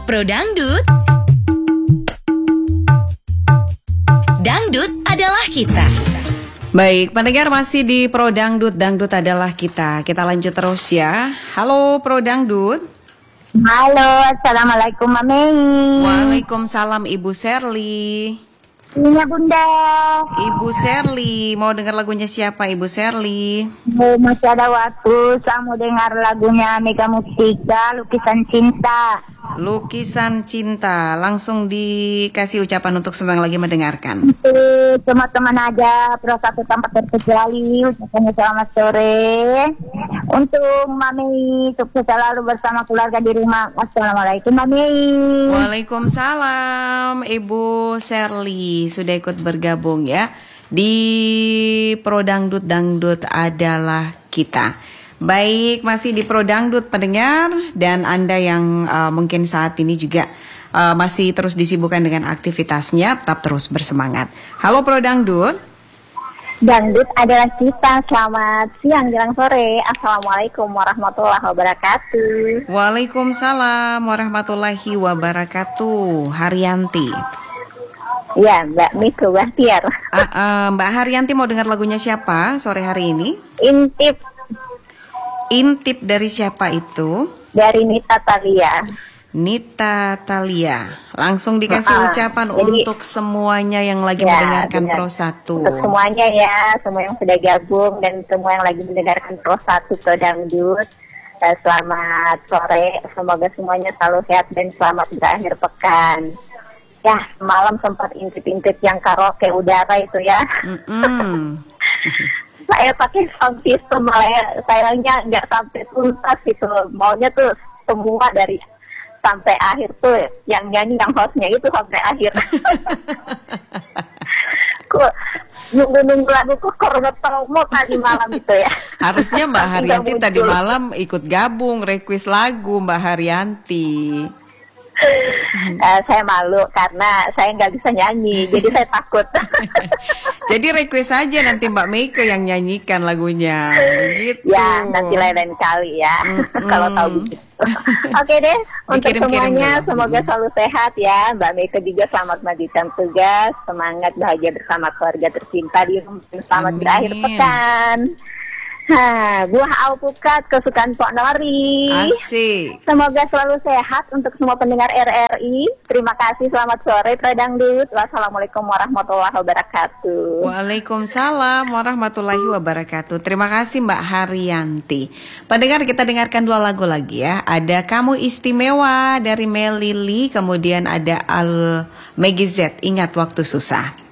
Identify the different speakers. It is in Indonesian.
Speaker 1: Pro Dangdut. Dangdut adalah kita.
Speaker 2: Baik, pendengar masih di Pro Dangdut, Dangdut adalah kita. Kita lanjut terus ya. Halo Pro Dangdut.
Speaker 3: Halo, Assalamualaikum Mami.
Speaker 2: Waalaikumsalam Ibu Sherly.
Speaker 3: Iya Bunda.
Speaker 2: Ibu Sherly, mau dengar lagunya siapa Ibu Sherly?
Speaker 3: Masih ada waktu, saya mau dengar lagunya Mega Mustika, Lukisan Cinta.
Speaker 2: Lukisan Cinta, langsung dikasih ucapan untuk semua yang lagi mendengarkan.
Speaker 3: Untuk teman-teman aja, Pro Satu tanpa terkecuali, ucapannya selamat sore. Untuk Mami, sukses selalu bersama keluarga di rumah. Assalamualaikum Mami.
Speaker 2: Waalaikumsalam Ibu Sherly, sudah ikut bergabung ya di Pro Dangdut, Dangdut adalah kita. Baik, masih di Pro Dangdut pendengar, dan Anda yang mungkin saat ini juga masih terus disibukkan dengan aktivitasnya, tetap terus bersemangat. Halo Pro Dangdut.
Speaker 3: Dangdut adalah kita. Selamat siang jelang sore. Assalamualaikum warahmatullahi wabarakatuh.
Speaker 2: Waalaikumsalam warahmatullahi wabarakatuh. Haryanti.
Speaker 3: Ya, Mbak Miko Bahtiar.
Speaker 2: Mbak Haryanti mau dengar lagunya siapa sore hari ini? Intip dari siapa itu?
Speaker 3: Dari Nita Talia.
Speaker 2: Nita Talia. Langsung dikasih ucapan untuk semuanya yang lagi mendengarkan Pro 1.
Speaker 3: Untuk semuanya ya, semua yang sudah gabung dan semua yang lagi mendengarkan Pro 1 Pro Dangdut. Selamat sore, semoga semuanya selalu sehat dan selamat berakhir pekan. Ya, malam sempat intip-intip yang karaoke udara itu ya. Saya pakai sound system, malah sayangnya nggak sampai tuntas gitu. Maunya tuh semua dari sampai akhir tuh, yang nyanyi yang hostnya itu sampai akhir. Kok nunggu lagu kok korban promo tadi malam itu ya.
Speaker 2: Harusnya Mbak Haryanti tadi malam ikut gabung request lagu Mbak Haryanti.
Speaker 3: Saya malu karena saya nggak bisa nyanyi, jadi saya takut.
Speaker 2: Jadi request aja nanti Mbak Meike yang nyanyikan lagunya, gitu.
Speaker 3: Ya, nanti lain kali ya, kalau tahu begitu. Oke deh, untuk semuanya semoga selalu sehat ya. Mbak Meike juga selamat melanjutkan tugas, semangat bahagia bersama keluarga tercinta di rumah, selamat berakhir pekan. Buah alpukat kesukaan Pok Nori.
Speaker 2: Asik.
Speaker 3: Semoga selalu sehat untuk semua pendengar RRI. Terima kasih, selamat sore Pro Dangdut. Wassalamualaikum warahmatullahi wabarakatuh.
Speaker 2: Waalaikumsalam warahmatullahi wabarakatuh. Terima kasih Mbak Haryanti. Pendengar, kita dengarkan 2 lagu lagi ya. Ada Kamu Istimewa dari Melili, kemudian ada Al Megizet, Ingat Waktu Susah.